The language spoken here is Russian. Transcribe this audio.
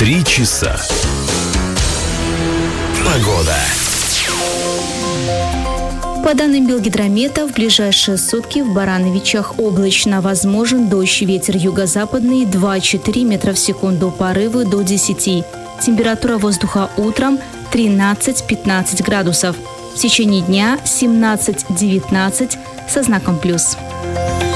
3 часа. Погода. По данным Белгидромета, в ближайшие сутки в Барановичах облачно, возможен дождь, ветер юго-западный 2-4 метра в секунду, порывы до 10. Температура воздуха утром 13-15 градусов. В течение дня 17-19 со знаком плюс.